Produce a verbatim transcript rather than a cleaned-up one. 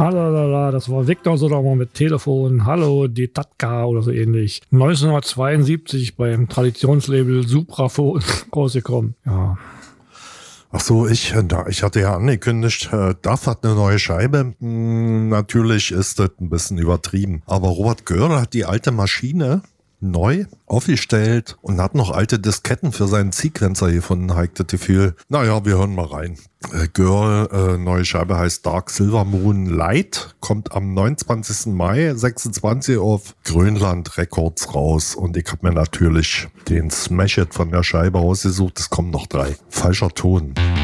Halala, das war Victor so doch mal mit Telefon. Hallo, die Tatka oder so ähnlich. neunzehnhundertzweiundsiebzig beim Traditionslabel Supraphon rausgekommen. Ja. Ach so, ich, ich hatte ja angekündigt, Duff hat eine neue Scheibe. Natürlich ist das ein bisschen übertrieben. Aber Robert Göhr hat die alte Maschine neu aufgestellt und hat noch alte Disketten für seinen Sequencer gefunden, habe ich das Gefühl. Naja, wir hören mal rein. Äh, Girl, äh, neue Scheibe heißt Dark Silver Moon Light, kommt am neunundzwanzigsten Mai sechsundzwanzig auf Grönland Records raus und ich habe mir natürlich den Smash-It von der Scheibe ausgesucht. Es kommen noch drei. Falscher Ton.